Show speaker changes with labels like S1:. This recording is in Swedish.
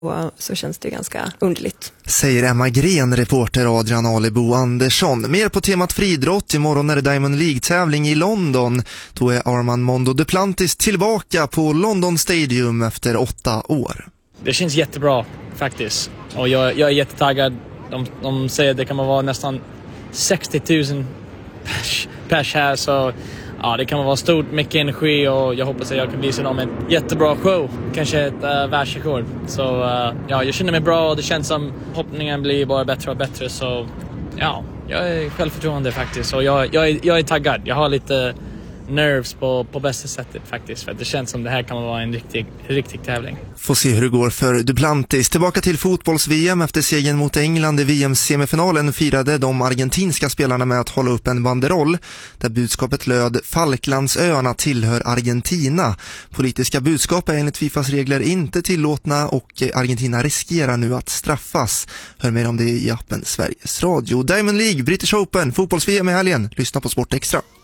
S1: Och så känns det ganska underligt.
S2: Säger Emma Gren, reporter Adrian Alebo Andersson. Mer på temat friidrott. Imorgon är det Diamond League-tävling i London. Då är Armando Duplantis tillbaka på London Stadium efter 8 år.
S3: Det känns jättebra faktiskt. Och jag är jättetaggad. De säger att det kan vara nästan 60 000 pers här. Så ja, det kan vara stort, mycket energi. Och jag hoppas att jag kan visa dem en jättebra show. Kanske ett världsrekord. Så ja, jag känner mig bra och det känns som hoppningen blir bara bättre och bättre. Så ja, jag är självförtroende faktiskt. Och jag är taggad. Jag har lite nerves på bästa sättet faktiskt. För att det känns som det här kan vara en riktig tävling.
S2: Får se hur det går för Duplantis. Tillbaka till fotbolls-VM. Efter segern mot England i VM-semifinalen firade de argentinska spelarna med att hålla upp en banderoll där budskapet löd: Falklandsöarna tillhör Argentina. Politiska budskap är enligt FIFAs regler inte tillåtna och Argentina riskerar nu att straffas. Hör mer om det i appen Sveriges Radio. Diamond League, British Open, fotbolls-VM i helgen. Lyssna på Sport Extra.